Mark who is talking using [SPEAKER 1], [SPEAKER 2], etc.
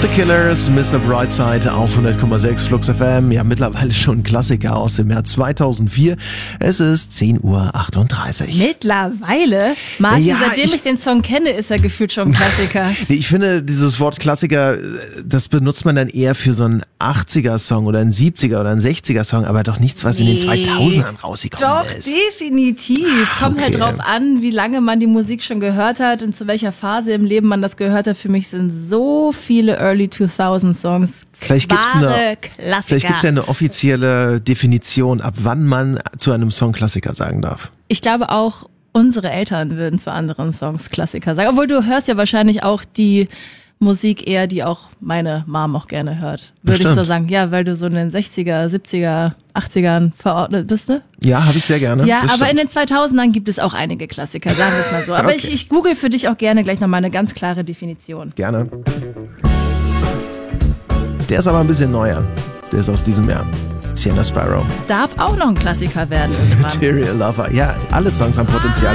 [SPEAKER 1] The Killers, Mr. Brightside auf 100,6 Flux FM. Ja, mittlerweile schon ein Klassiker aus dem Jahr 2004. Es ist 10:38 Uhr.
[SPEAKER 2] Mittlerweile? Martin,
[SPEAKER 1] Ja,
[SPEAKER 2] seitdem ich den Song kenne, ist er gefühlt schon ein Klassiker.
[SPEAKER 1] Ich finde, dieses Wort Klassiker, das benutzt man dann eher für so einen 80er-Song oder einen 70er oder einen 60er-Song, aber doch nichts, was in den 2000ern rausgekommen
[SPEAKER 2] Doch,
[SPEAKER 1] ist.
[SPEAKER 2] definitiv. Kommt halt
[SPEAKER 1] okay.
[SPEAKER 2] drauf an, wie lange man die Musik schon gehört hat und zu welcher Phase im Leben man das gehört hat. Für mich sind so viele Early 2000 Songs
[SPEAKER 1] Vielleicht gibt's
[SPEAKER 2] Klassiker.
[SPEAKER 1] ja eine offizielle Definition, ab wann man zu einem Song Klassiker sagen darf.
[SPEAKER 2] Ich glaube auch, unsere Eltern würden zu anderen Songs Klassiker sagen. Obwohl du hörst ja wahrscheinlich auch die Musik eher, die auch meine Mom auch gerne hört. Würde ich so sagen. Ja, weil du so in den 60er, 70er, 80ern verordnet bist, ne?
[SPEAKER 1] Ja, habe ich sehr gerne.
[SPEAKER 2] Ja,
[SPEAKER 1] das
[SPEAKER 2] aber
[SPEAKER 1] stimmt.
[SPEAKER 2] in den 2000ern gibt es auch einige Klassiker, sagen wir es mal so. Aber
[SPEAKER 1] Okay.
[SPEAKER 2] ich google für dich auch gerne gleich nochmal eine ganz klare Definition.
[SPEAKER 1] Gerne. Der ist aber ein bisschen neuer. Der ist aus diesem Jahr. Sienna Sparrow.
[SPEAKER 2] Darf auch noch ein Klassiker werden irgendwann.
[SPEAKER 1] Material Lover. Ja, alle Songs haben Potenzial.